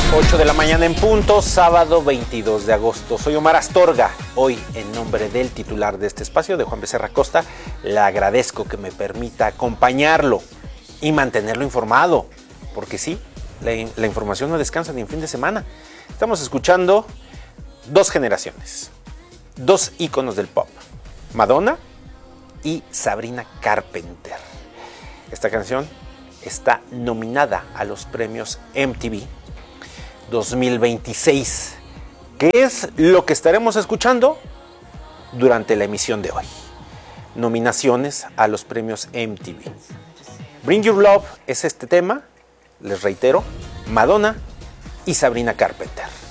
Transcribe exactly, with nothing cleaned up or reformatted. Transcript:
ocho de la mañana en punto, sábado veintidós de agosto. Soy Omar Astorga. Hoy, en nombre del titular de este espacio, de Juan Becerra Costa, le agradezco que me permita acompañarlo y mantenerlo informado. Porque sí, la, la información no descansa ni en fin de semana. Estamos escuchando dos generaciones, dos íconos del pop, Madonna y Sabrina Carpenter. Esta canción está nominada a los premios M T V dos mil veintiséis. ¿Qué es lo que estaremos escuchando durante la emisión de hoy? Nominaciones a los premios M T V. Bring Your Love es este tema, les reitero, Madonna y Sabrina Carpenter.